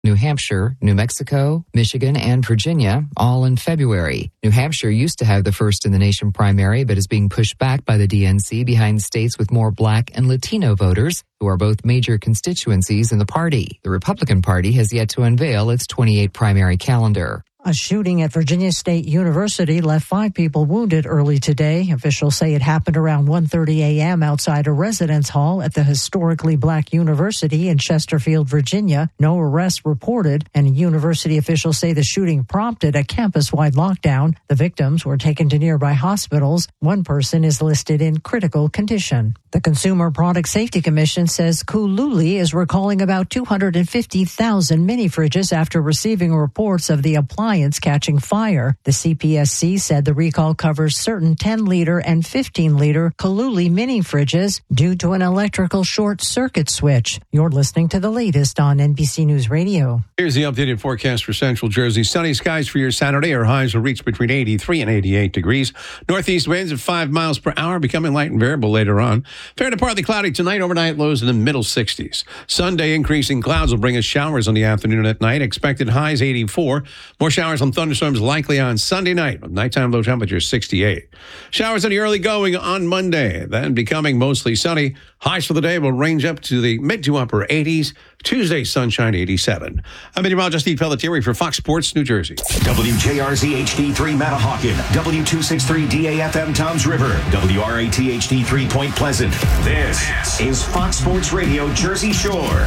New Hampshire, New Mexico, Michigan, and Virginia, all in February. New Hampshire used to have the first in the nation primary, but is being pushed back by the DNC behind states with more Black and Latino voters, who are both major constituencies in the party. The Republican Party has yet to unveil its 28 primary calendar. A shooting at Virginia State University left 5 people wounded early today. Officials say it happened around 1:30 a.m. outside a residence hall at the historically Black university in Chesterfield, Virginia. No arrests reported, and university officials say the shooting prompted a campus-wide lockdown. The victims were taken to nearby hospitals. One person is listed in critical condition. The Consumer Product Safety Commission says Kululi is recalling about 250,000 mini-fridges after receiving reports of the appliance catching fire. The CPSC said the recall covers certain 10-liter and 15-liter Kululi mini-fridges due to an electrical short-circuit switch. You're listening to the latest on NBC News Radio. Here's the updated forecast for Central Jersey. Sunny skies for your Saturday. Our highs will reach between 83 and 88 degrees. Northeast winds at 5 miles per hour, becoming light and variable later on. Fair to partly cloudy tonight. Overnight lows in the middle 60s. Sunday, increasing clouds will bring us showers on the afternoon and at night. Expected highs 84. More showers and thunderstorms likely on Sunday night, with nighttime low temperatures 68. Showers in the early going on Monday, then becoming mostly sunny. Highs for the day will range up to the mid to upper 80s. Tuesday, sunshine 87. I'm meteorologist Steve Pelletieri for Fox Sports New Jersey. WJRZ HD3 Manahawkin, W263 DAFM Toms River, WRAT HD3 Point Pleasant. This is Fox Sports Radio Jersey Shore.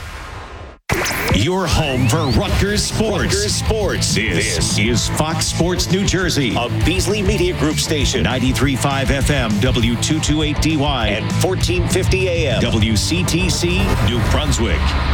Your home for Rutgers Sports. This is Fox Sports New Jersey, a Beasley Media Group station, 93.5 FM, W228DY, and 1450 AM, WCTC, New Brunswick.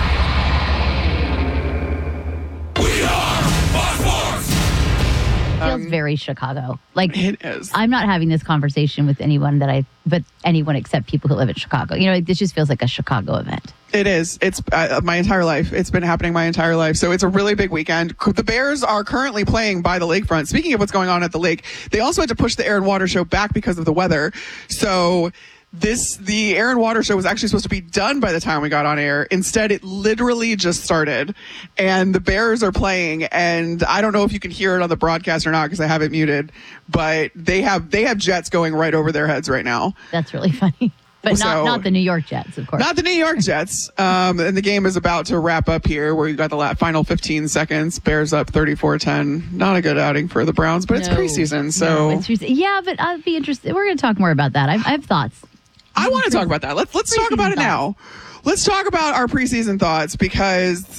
We are Fox Sports. Feels very Chicago. Like, it is. I'm not having this conversation with anyone but anyone except people who live in Chicago. You know, this just feels like a Chicago event. It is. It's my entire life. It's been happening my entire life. So it's a really big weekend. The Bears are currently playing by the lakefront. Speaking of what's going on at the lake, they also had to push the Air and Water Show back because of the weather. So the Air and Water Show was actually supposed to be done by the time we got on air. Instead, it literally just started, and the Bears are playing. And I don't know if you can hear it on the broadcast or not because I have it muted, but they have jets going right over their heads right now. That's really funny. But not the New York Jets, of course. Not the New York Jets. And the game is about to wrap up here where you got the final 15 seconds. Bears up 34-10. Not a good outing for the Browns, but it's preseason. So yeah, but I'd be interested. We're going to talk more about that. I have thoughts. I want to talk about that. Let's talk about it now. Let's talk about our preseason thoughts because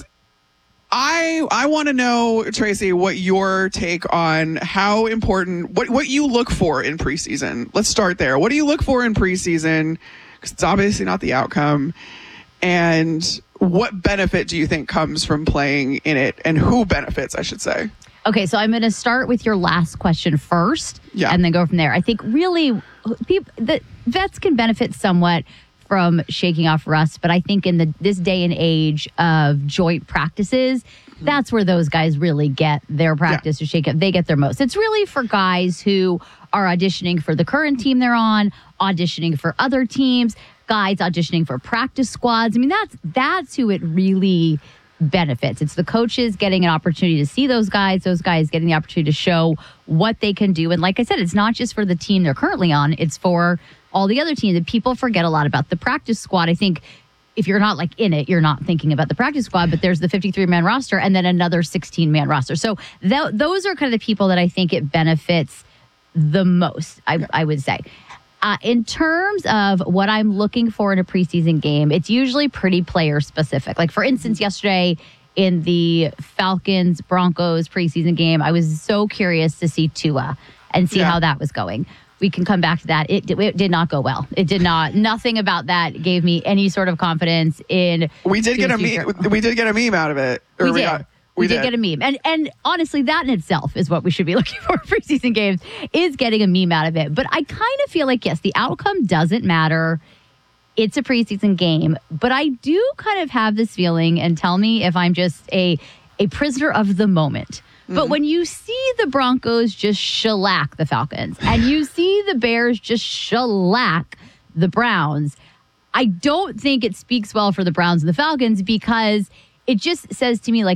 I want to know, Tracy, what your take on how important, what you look for in preseason. Let's start there. What do you look for in preseason? Because it's obviously not the outcome. And what benefit do you think comes from playing in it? And who benefits, I should say? Okay, so I'm going to start with your last question first and then go from there. I think really the vets can benefit somewhat from shaking off rust, but I think in this day and age of joint practices, that's where those guys really get their practice to shake up. They get their most. It's really for guys who are auditioning for the current team they're on, auditioning for other teams, guys auditioning for practice squads. I mean, that's who it really benefits. It's the coaches getting an opportunity to see those guys getting the opportunity to show what they can do. And like I said, it's not just for the team they're currently on, it's for all the other teams. And people forget a lot about the practice squad. I think if you're not in it, you're not thinking about the practice squad, but there's the 53-man roster and then another 16-man roster. So those are kind of the people that I think it benefits the most, I would say. In terms of what I'm looking for in a preseason game, it's usually pretty player specific. Like, for instance, yesterday in the Falcons-Broncos preseason game, I was so curious to see Tua and see how that was going. We can come back to that. It did not go well. It did not. Nothing about that gave me any sort of confidence in. We did get a meme out of it. We did get a meme. And honestly, that in itself is what we should be looking for in preseason games, is getting a meme out of it. But I kind of feel like, yes, the outcome doesn't matter. It's a preseason game. But I do kind of have this feeling, and tell me if I'm just a prisoner of the moment. But when you see the Broncos just shellac the Falcons and you see the Bears just shellac the Browns, I don't think it speaks well for the Browns and the Falcons, because it just says to me, like,